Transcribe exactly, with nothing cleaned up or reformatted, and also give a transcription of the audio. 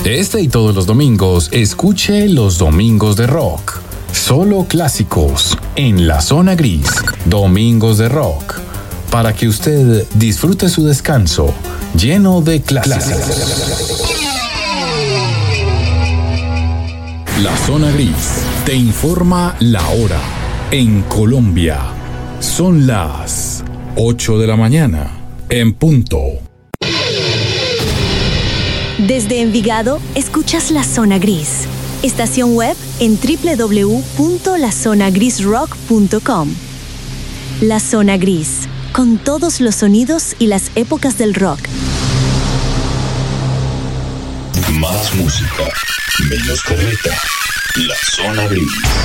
Este y todos los domingos, escuche Los Domingos de Rock. Solo clásicos en la zona gris. Domingos de Rock. Para que usted disfrute su descanso lleno de clásicos. La zona gris te informa la hora. En Colombia son las ocho de la mañana en punto. Desde Envigado, escuchas La Zona Gris. Estación web en doble u doble u doble u punto la zona gris rock punto com. La Zona Gris, con todos los sonidos y las épocas del rock. Más música, menos carreta. La Zona Gris.